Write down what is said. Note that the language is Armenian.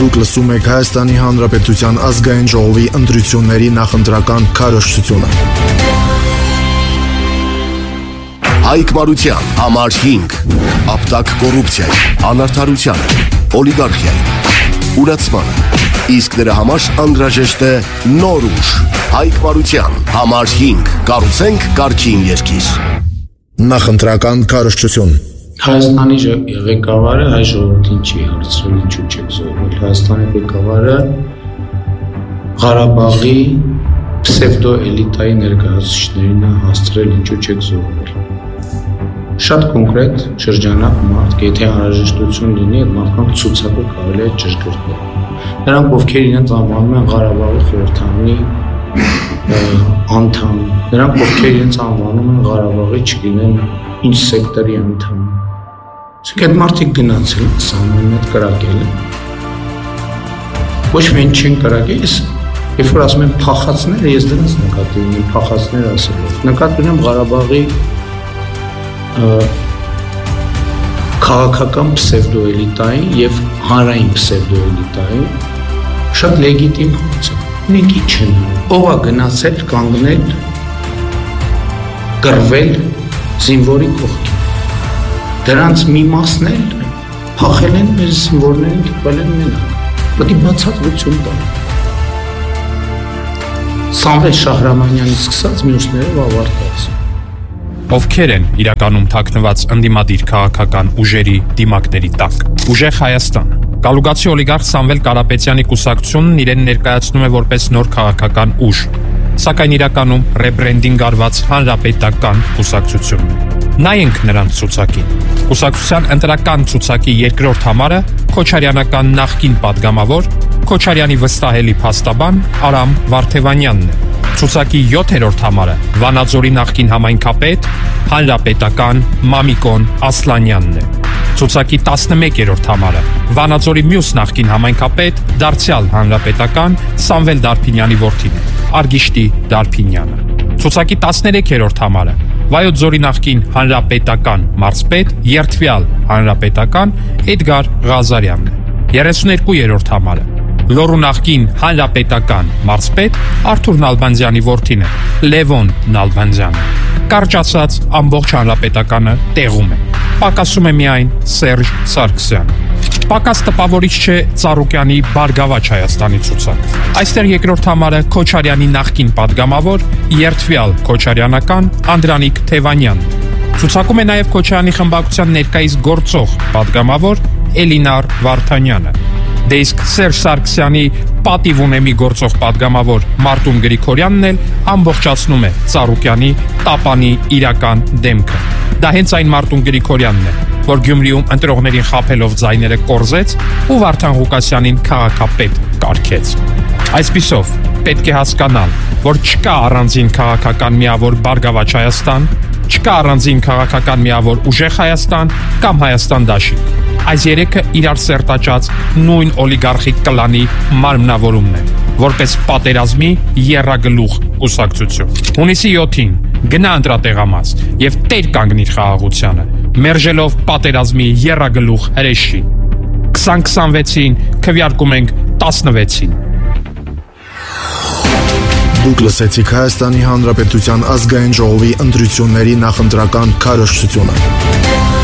Դուք լսում եք Հայաստանի Հանրապետության ազգային ժողովի ընտրությունների նախընտրական քարոզչությունը։ Հայկ Մարության համար 5 ապտակ կոռուպցիայի, անարդարությանը, օլիգարխիայի, ուրացմանը, իսկ դրա համար անհրաժեշտ է նոր ուժ։ Հայկ Մարության համար 5 կառուցենք կարգին երկիր։ Նախընտրական քարոզչություն։ Հայաստանի ղեկավարը հայ ժողովրդին չի հարցրել, ինչու չեք զոհվել։ Հայաստանի ղեկավարը Ղարաբաղի պսևդո էլիտայի ներկայացուցիչներին է հասցրել, ինչու չեք զոհվել։ Շատ կոնկրետ շրջանակ մարդ, եթե անհրաժեշտություն լինի, այդ մարդկանց ցուցակը կարելի է ճշգրտել։ Նրանք, ովքեր իրենց անվանում են Ղարաբաղի խորհրդարանի անդամ, նրանք, ովքեր իրենց անվանում են Ղարաբաղի չգիտեմ ինչ սեկտորի անդամ։ Իսկ այդ մարդիկ գնացել են սահմանն հետ կրակել են։ Ոչ միայն չեն կրակել, երբ որ ասում են փախածները, ես դրանց նկատի ունեմ, փախածներ ասելով։ Նկատի ունեմ Ղարաբաղի քաղաքական պսևդոէլիտային եւ հանրային պսևդոէլիտային շատ լեգիտիմ հարց է։ Մենք ինչ են, ով է գնացել կանգնել, գրվել զինվորի կողքին։ Դրանց մի մասն էլ փախել են մեր զինվորներին, թողել են մենակ։ Պետք է բացատրություն տալ։ Սամվել Շահրամանյանից սկսած մյուսները ավարտած։ Ովքեր են իրականում թաքնված ընդդիմադիր քաղաքական ուժերի դիմակների տակ։ Ուժեղ Հայաստան։ Գալուգացի օլիգարխ Սամվել Կարապետյանի կուսակցությունն իրեն ներկայացնում է որպես նոր քաղաքական ուժ, սակայն իրականում ռեբրենդինգ արված հանրապետական կուսակցությունն է։ Նայենք նրանց ցուցակին։ Կուսակցության ընտրական ցուցակի երկրորդ համարը Քոչարյանական նախկին падգամավոր Քոչարյանի վստահելի փաստաբան Արամ Վարդևանյանն է։ Ցուցակի 7-րդ համարը Վանաձորի նախկին համայնքապետ հանրապետական Մամիկոն Ասլանյանն է։ Ցուցակի 11-րդ համարը Վանաձորի մյուս նախկին համայնքապետ դարձյալ հանրապետական Սամվել Դարփինյանի որդին է, Արգիշտի Դարփինյանը։ Ցուցակի 13-րդ համարը Վայոց ձորի նախկին հանրապետական մարզպետ երդվյալ հանրապետական Էդգար Ղազարյանն է։ 32-րդ համարը Լոռու նախկին հանրապետական մարզպետ Արթուր Նալբանդյանի որդին է, Լևոն Նալբանդյանը։ Կարճ ասած, ամբողջ հանրապետականը տեղում է։ Պակասում է միայն Սերժ Սարգսյանը։ Պակաս տպավորիչ չէ Ծառուկյանի Բարգավաճ Հայաստանի ցուցակ։ Այստեղ երկրորդ համարը Քոչարյանի նախկին падգամավոր երդվյալ քոչարյանական Անդրանիկ Թևանյանն է։ Ցուցակում է նաև Քոչարյանի խմբակցության ներկայիս գործող падգամավոր Էլինար Վարդանյանը։ Դե իսկ Սերժ Սարգսյանի պատիվ ունեմի գործող падգամավոր Մարտուն Գրիգորյանն էլ ամբողջացնում է Ծառուկյանի տապանի իրական դեմքը։ Դա հենց այն Մարտուն Գրիգորյանն է, որ Գյումրիում ընտրողներին խաբելով ձայները կորզեց ու Վարդան Ղուկասյանին քաղաքապետ կարգեց։ Այսպիսով, պետք է հասկանալ, որ չկա առանձին քաղաքական միավոր Բարգավաճ Հայաստան, չկա առանձին քաղաքական միավոր Ուժեղ Հայաստան կամ Հայաստան դաշինք։ Այս երեքը իրար սերտաճած նույն օլիգարխիկ կլանի մարմնավորումն է, որպես պատերազմի եռագլուխ կուսակցություն։ Հունիսի 7-ին գնա ընտրատեղամաս եւ տեր կանգնիր խաղաղությանը, մերժելով պատերազմի եռագլուխ հրեշին։ 2026-ին քվեարկում ենք 16-ին։ Դուք լսեցիք Հայաստանի Հանրապետության ազգային ժողովի ընտրությունների նախընտրական քարոզչությունը։